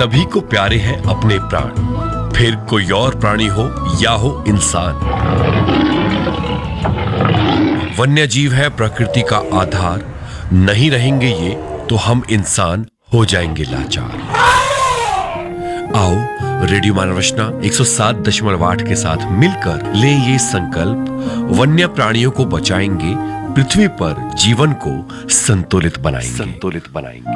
सभी को प्यारे हैं अपने प्राण, फिर कोई और प्राणी हो या हो इंसान। वन्य जीव है प्रकृति का आधार, नहीं रहेंगे ये तो हम इंसान हो जाएंगे लाचार। आओ रेडियो मानव रचना 107.8 के साथ मिलकर लें ये संकल्प, वन्य प्राणियों को बचाएंगे, पृथ्वी पर जीवन को संतुलित बनाएंगे।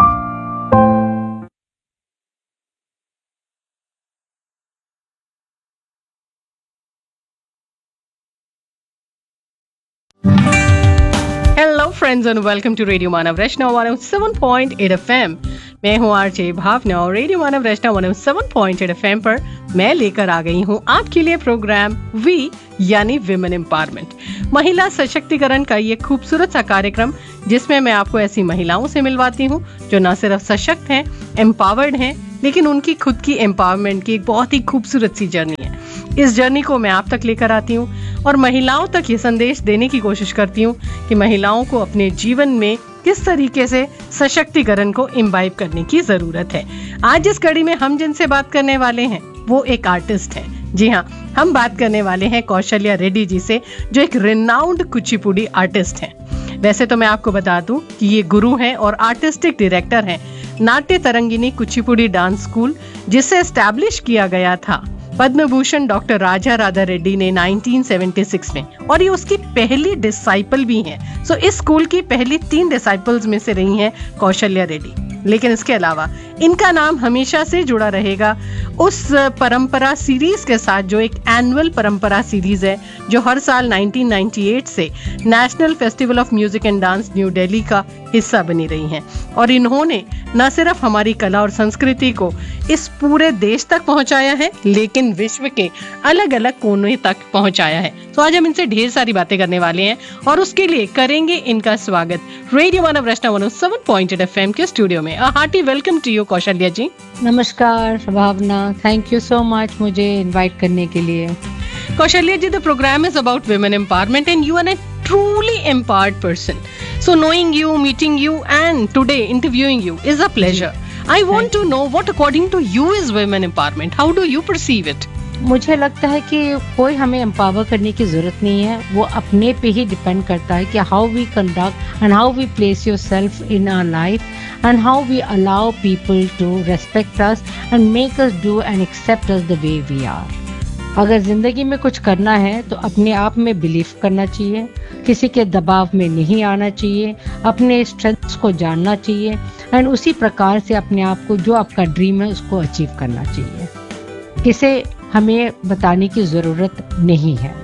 Hello friends and welcome to radio Manav Rachna 107.8 FM। मैं हूँ आरजे भावना और रेडियो मानव रचना 107.8 FM पर मैं लेकर आ गई हूँ आपके लिए प्रोग्राम वी यानी विमेन एम्पावरमेंट, महिला सशक्तिकरण का ये खूबसूरत सा कार्यक्रम जिसमें मैं आपको ऐसी महिलाओं से मिलवाती हूँ जो न सिर्फ सशक्त हैं, एम्पावर्ड हैं, लेकिन उनकी खुद की एम्पावरमेंट की एक बहुत ही खूबसूरत सी जर्नी है। इस जर्नी को मैं आप तक लेकर आती हूँ और महिलाओं तक ये संदेश देने की कोशिश करती हूँ कि महिलाओं को अपने जीवन में किस तरीके से सशक्तिकरण को इम्बाइब करने की जरूरत है। आज इस कड़ी में हम जिनसे बात करने वाले हैं वो एक आर्टिस्ट हैं। जी हाँ, हम बात करने वाले हैं कौशल्या रेड्डी जी से, जो एक रिनाउंड कुचिपुड़ी आर्टिस्ट हैं। वैसे तो मैं आपको बता दूं कि ये गुरु हैं और आर्टिस्टिक डायरेक्टर हैं नाट्य तरंगिनी कुचिपुड़ी डांस स्कूल, जिसे एस्टैब्लिश किया गया था पद्म भूषण डॉक्टर राजा राधा रेड्डी ने 1976 में, और ये उसकी पहली डिसाइपल भी हैं। सो इस स्कूल की पहली 3 डिसाइपल्स में से रही हैं कौशल्या रेड्डी। लेकिन इसके अलावा इनका नाम हमेशा से जुड़ा रहेगा उस परंपरा सीरीज के साथ जो एक एनुअल परंपरा सीरीज है जो हर साल 1998 से national festival of music and dance new Delhi का हिस्सा बनी रही हैं। और इन्होंने न सिर्फ हमारी कला और संस्कृति को इस पूरे देश तक पहुंचाया है, लेकिन विश्व के अलग अलग कोने तक पहुंचाया है। तो आज हम इनसे ढेर सारी बातें करने वाले हैं और उसके लिए करेंगे इनका स्वागत रेडियो मानव रचना 107.8 FM के स्टूडियो में। A hearty welcome to you Kaushalya जी। नमस्कार भावना, थैंक यू सो मच मुझे इनवाइट करने के लिए। कौशल्या जी, the programme is about women empowerment and you are a truly empowered person. So knowing you, meeting you and today interviewing you is a pleasure. I want to know what according to you is women empowerment. How do you perceive it? मुझे लगता है कि कोई हमें empower करने की जरूरत नहीं है, वो अपने पे ही डिपेंड करता है कि how we conduct and how we place yourself in our life and how we allow people to respect us and make us do and accept us the way we are. अगर जिंदगी में कुछ करना है तो अपने आप में बिलीव करना चाहिए, किसी के दबाव में नहीं आना चाहिए, अपने स्ट्रेंथ्स को जानना चाहिए एंड उसी प्रकार से अपने आप को, जो आपका ड्रीम है, उसको अचीव करना चाहिए। किसे हमें बताने की जरूरत नहीं है।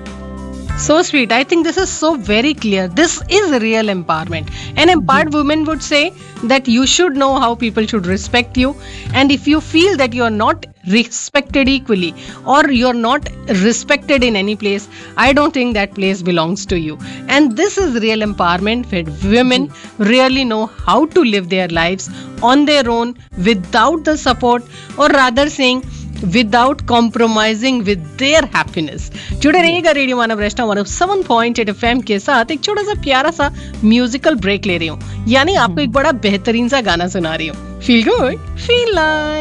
So sweet. I think this is so very clear. This is real empowerment. An empowered woman would say that you should know how people should respect you, and if you feel that you are not respected equally or you are not respected in any place, I don't think that place belongs to you. And this is real empowerment where women really know how to live their lives on their own without the support, or rather saying without compromising with their happiness. जुड़े रहिएगा radio मानव रचना 107.8 FM के साथ। एक छोटा सा प्यारा सा musical break ले रही हूँ, यानी आपको एक बड़ा बेहतरीन सा गाना सुना रही हूँ। Feel good, feel like.